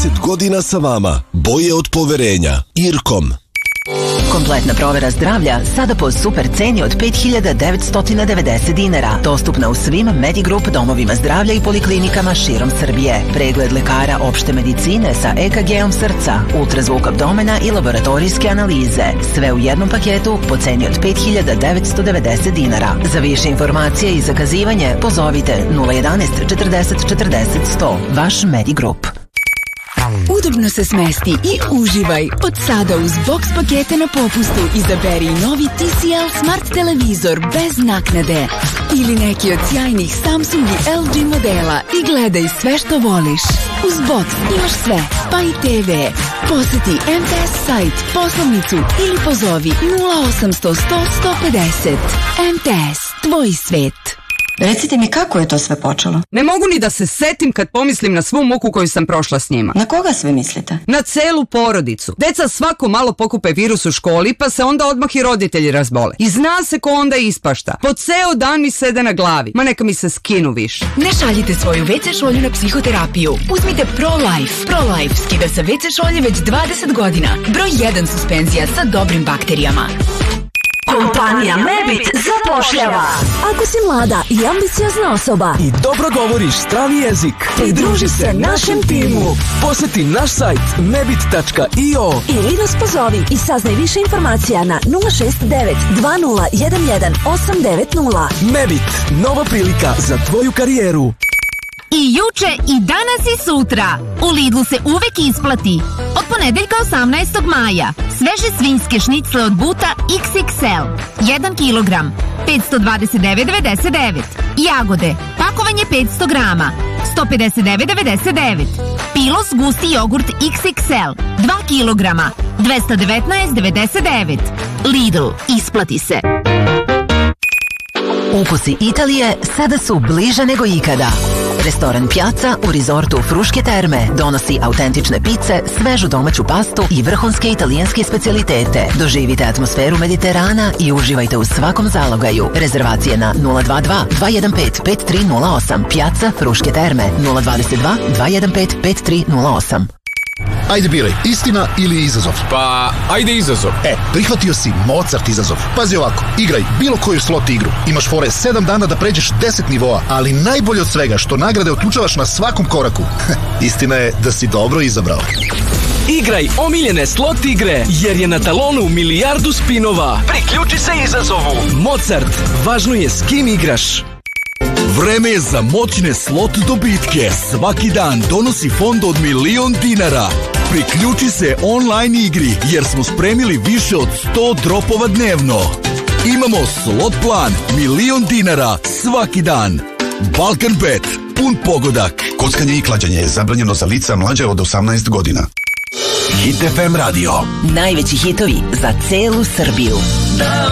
20 godina sa vama. Boje od poverenja. Irkom. Kompletna provera zdravlja sada po super ceni od 5.990 dinara. Dostupna u svim Medigroup domovima zdravlja i poliklinikama širom Srbije. Pregled lekara opšte medicine sa EKG-om srca, ultrazvuk abdomena i laboratorijske analize. Sve u jednom paketu po ceni od 5.990 dinara. Za više informacije i zakazivanje pozovite 011 40 40 100. Vaš Medigroup. Udobno se smesti i uživaj. Od sada uz box pakete na popustu izaberi novi TCL Smart televizor bez naknade. Ili neki od sjajnih Samsung i LG modela i gledaj sve što voliš. Uz box imaš sve, pa i TV. Poseti MTS sajt, poslovnicu ili pozovi 0800 100 150. MTS, tvoj svet. Recite mi kako je to sve počelo? Ne mogu ni da se setim kad pomislim na svu muku koju sam prošla s njima. Na koga sve mislite? Na celu porodicu. Deca svako malo pokupe virus u školi pa se onda odmah i roditelji razbole. I zna se ko onda ispašta. Po ceo dan mi sede na glavi. Ma neka mi se skinu više. Ne šaljite svoju WC šolju na psihoterapiju. Uzmite ProLife. ProLife skida sa WC šolje već 20 godina. Broj 1 suspenzija sa dobrim bakterijama. Kompanija Mebit zapošljava. Ako si mlada i ambiciozna osoba i dobro govoriš strani jezik, pridruži se našem timu. Poseti naš sajt mebit.io ili nas pozovi i saznaj više informacija na 069 2011 890. Mebit, nova prilika za tvoju karijeru. I juče, i danas i sutra. U Lidlu se uvek isplati. Od ponedeljka 18. maja. Sveže svinjske šnicle od Buta XXL. 1 kilogram. 529,99. Jagode. Pakovanje 500 grama. 159,99. Pilos gusti jogurt XXL. 2 kilograma. 219,99. Lidl. Isplati se. Ukusi Italije sada su bliže nego ikada. Restoran Piazza u rizortu Fruške terme donosi autentične pice, svežu domaću pastu i vrhunske italijanske specijalitete. Doživite atmosferu Mediterana i uživajte u svakom zalogaju. Rezervacije na 022 215 5308. Piazza Fruške terme 022 215 5308. Ajde biraj, istina ili izazov? Pa, ajde izazov. Prihvatio si Mozart izazov. Pazi ovako, igraj bilo koju slot igru. Imaš fore 7 dana da pređeš 10 nivoa, ali najbolje od svega što nagrade otključavaš na svakom koraku. Istina je da si dobro izabrao. Igraj omiljene slot igre, jer je na talonu milijardu spinova. Priključi se izazovu. Mozart, važno je s kim igraš. Vreme je za moćne slot dobitke. Svaki dan donosi fond od $1.000.000. Priključi se online igri jer smo spremili više od 100 dropova dnevno. Imamo slot plan $1.000.000 svaki dan. Balkan Bet, pun pogodak. Kockanje i klađenje je zabranjeno za lica mlađe od 18 godina. Hit FM radio. Najveći hitovi za celu Srbiju.